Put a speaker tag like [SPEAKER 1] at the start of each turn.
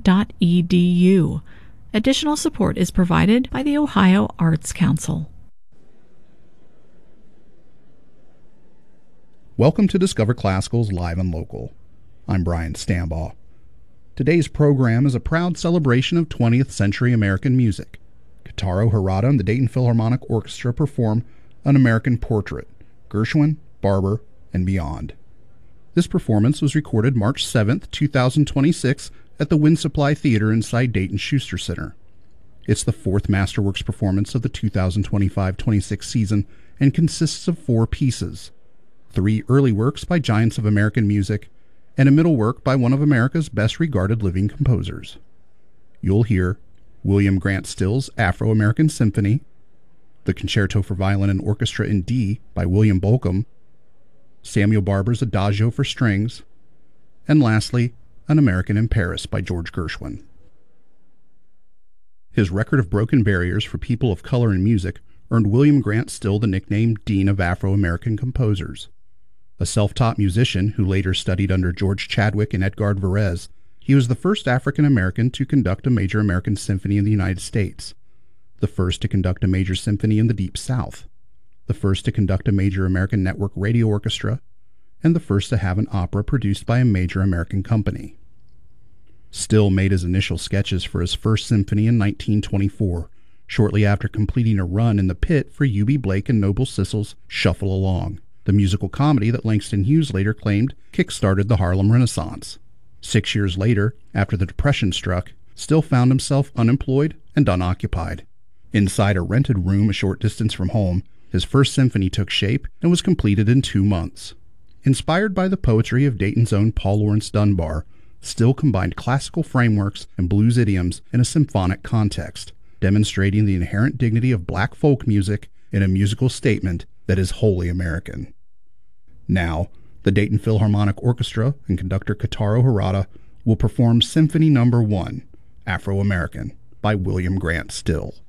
[SPEAKER 1] ohio.edu. Additional support is provided by the Ohio Arts Council.
[SPEAKER 2] Welcome to Discover Classical's Live and Local. I'm Brian Stambaugh. Today's program is a proud celebration of 20th century American music. Kotaro Harada and the Dayton Philharmonic Orchestra perform An American Portrait, Gershwin, Barber, and Beyond. This performance was recorded March 7, 2026 at the Wind Supply Theater inside Dayton Schuster Center. It's the fourth Masterworks performance of the 2025-26 season and consists of 4 pieces: 3 early works by giants of American music, and a middle work by one of America's best-regarded living composers. You'll hear William Grant Still's Afro-American Symphony, the Concerto for Violin and Orchestra in D by William Bolcom, Samuel Barber's Adagio for Strings, and lastly, An American in Paris by George Gershwin. His record of broken barriers for people of color in music earned William Grant Still the nickname Dean of Afro-American Composers. A self-taught musician who later studied under George Chadwick and Edgard Varese, he was the first African-American to conduct a major American symphony in the United States, the first to conduct a major symphony in the Deep South, the first to conduct a major American network radio orchestra, and the first to have an opera produced by a major American company. Still made his initial sketches for his first symphony in 1924, shortly after completing a run in the pit for U.B. Blake and Noble Sissle's Shuffle Along, the musical comedy that Langston Hughes later claimed kick-started the Harlem Renaissance. 6 years later, after the Depression struck, Still found himself unemployed and unoccupied. Inside a rented room a short distance from home, his first symphony took shape and was completed in 2 months. Inspired by the poetry of Dayton's own Paul Laurence Dunbar, Still combined classical frameworks and blues idioms in a symphonic context, demonstrating the inherent dignity of black folk music in a musical statement that is wholly American. Now, the Dayton Philharmonic Orchestra and conductor Kotaro Harada will perform Symphony No. 1, Afro-American, by William Grant Still.